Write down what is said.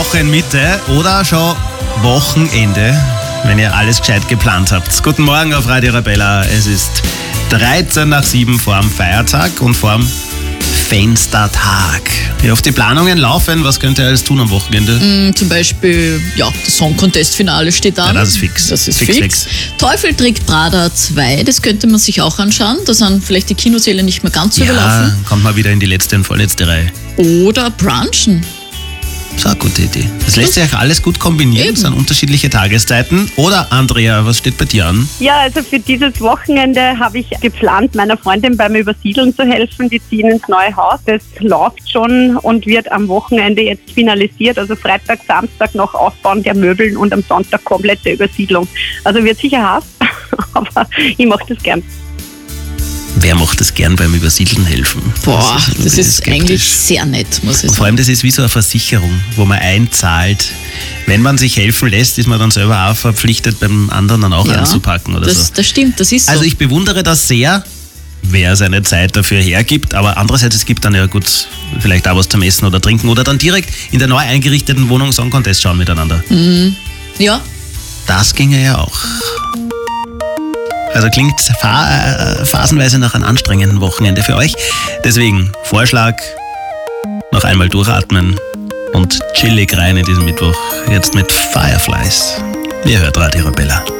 Wochenmitte oder schon Wochenende, wenn ihr alles gescheit geplant habt. Guten Morgen auf Radio Arabella. Es ist 13 nach 7 vor dem Feiertag und vor dem Fenstertag. Wie oft die Planungen laufen, was könnt ihr alles tun am Wochenende? Zum Beispiel, das Song Contest Finale steht an. Ja, das ist fix. Das ist fix. fix. Teufel trägt Prada 2, das könnte man sich auch anschauen. Da sind vielleicht die Kinosäle nicht mehr ganz so überlaufen. Ja, kommt mal wieder in die letzte und vorletzte Reihe. Oder brunchen. Das ist eine gute Idee. Das lässt sich auch alles gut kombinieren. Eben. Es sind unterschiedliche Tageszeiten. Oder Andrea, was steht bei dir an? Ja, also für dieses Wochenende habe ich geplant, meiner Freundin beim Übersiedeln zu helfen. Die ziehen ins neue Haus. Das läuft schon und wird am Wochenende jetzt finalisiert. Also Freitag, Samstag noch Aufbauen der Möbeln und am Sonntag komplette Übersiedlung. Also wird sicher hart, aber ich mache das gern. Wer macht das gern beim Übersiedeln helfen? Das ist skeptisch. eigentlich sehr nett, muss ich Und vor sagen. allem, das ist wie so eine Versicherung, wo man einzahlt. Wenn man sich helfen lässt, ist man dann selber auch verpflichtet, beim anderen dann auch anzupacken oder so. Das stimmt, das ist so. Also ich bewundere das sehr, wer seine Zeit dafür hergibt, aber andererseits, es gibt dann ja gut, vielleicht auch was zum Essen oder Trinken oder dann direkt in der neu eingerichteten Wohnung Song Contest schauen miteinander. Ja, Das ginge ja auch. Also klingt phasenweise nach einem anstrengenden Wochenende für euch. Deswegen Vorschlag, noch einmal durchatmen und chillig rein in diesen Mittwoch. Jetzt mit Fireflies. Ihr hört Radio Arabella.